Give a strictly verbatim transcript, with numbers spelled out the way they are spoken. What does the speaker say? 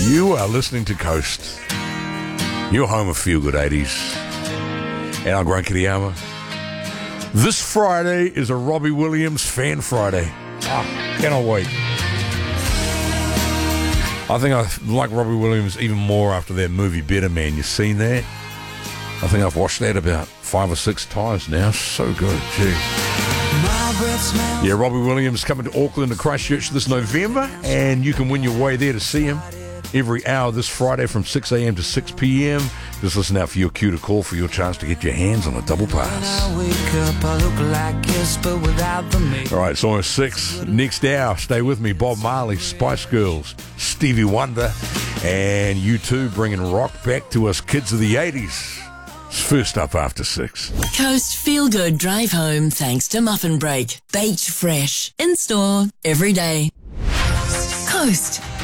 You are listening to Coast, your home of Feel Good eighties. And I'm Grant Kiriyama. This Friday is a Robbie Williams Fan Friday. Ah, cannot wait. I think I like Robbie Williams even more after that movie Better Man. You seen that? I think I've watched that about five or six times now. So good, gee. Yeah, Robbie Williams coming to Auckland and Christchurch this November, and you can win your way there to see him every hour this Friday from six a.m. to six p.m. Just listen out for your cue to call for your chance to get your hands on a double pass. All right, it's almost six. Next hour, stay with me. Bob Marley, Spice Girls, Stevie Wonder, and U two bringing rock back to us kids of the eighties. First up after six. Coast Feel Good Drive Home thanks to Muffin Break. Baked fresh. In store every day. Coast.